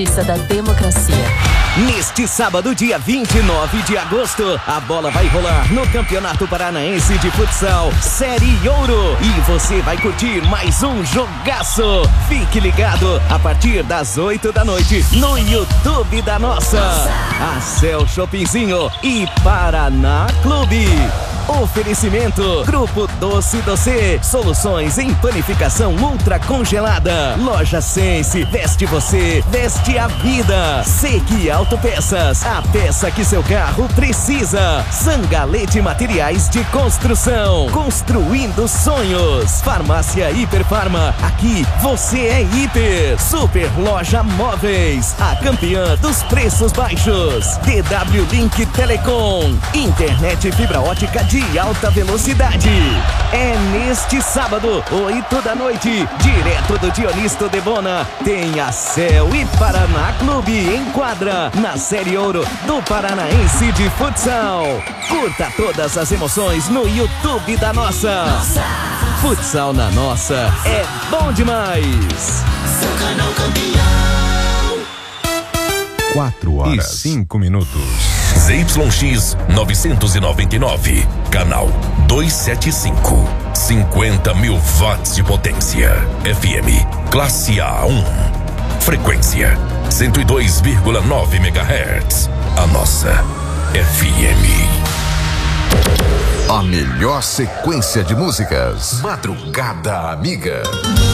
Da democracia. Neste sábado, dia 29 de agosto, a bola vai rolar no Campeonato Paranaense de Futsal Série Ouro e você vai curtir mais um jogaço. Fique ligado a partir das 8 da noite no YouTube da nossa Acel Shoppingzinho e Paraná Clube. Oferecimento Grupo Doce Doce, soluções em panificação ultra congelada. Loja Sense, veste você, veste a vida. Sequi Autopeças, a peça que seu carro precisa. Zangalete Materiais de Construção, construindo sonhos. Farmácia Hiperfarma, aqui você é hiper. Super Loja Móveis, a campeã dos preços baixos. DW Link Telecom, internet fibra ótica de alta velocidade. É neste sábado, 8 da noite, direto do Dionisto de Bona, tem Acel e Paraná Clube em quadra, na Série Ouro do Paranaense de Futsal. Curta todas as emoções no YouTube da nossa. Futsal na nossa é bom demais. Seu canal campeão. 4h05. ZYX 999, canal 275, 50 mil watts de potência, FM, classe A1, frequência 102,9 MHz, a nossa FM. A melhor sequência de músicas. Madrugada Amiga.